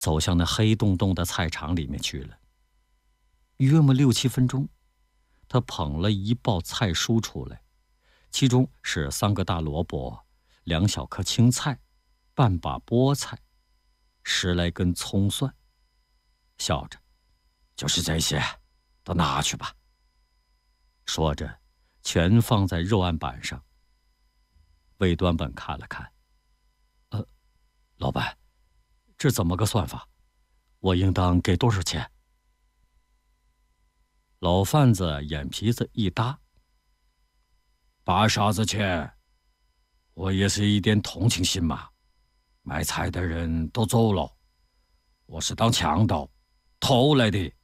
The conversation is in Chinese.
走向那黑洞洞的菜场里面去了。约莫6、7分钟，他捧了一包菜蔬出来，其中是3个大萝卜、2小颗青菜、半把菠菜、10来根葱蒜，笑着：“就是这些，都拿去吧。”说着，全放在肉案板上。魏端本看了看，老板，这怎么个算法？我应当给多少钱？老贩子眼皮子一搭：“把啥子钱？我也是一点同情心嘛。卖菜的人都走了，我是当强盗偷来的。